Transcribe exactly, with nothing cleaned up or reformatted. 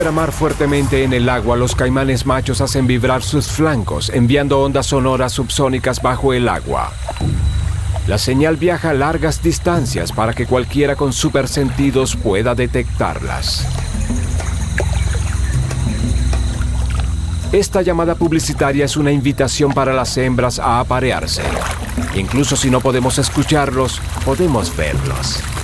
Bramar fuertemente en el agua, los caimanes machos hacen vibrar sus flancos, enviando ondas sonoras subsónicas bajo el agua. La señal viaja a largas distancias para que cualquiera con supersentidos pueda detectarlas. Esta llamada publicitaria es una invitación para las hembras a aparearse. Incluso si no podemos escucharlos, podemos verlos.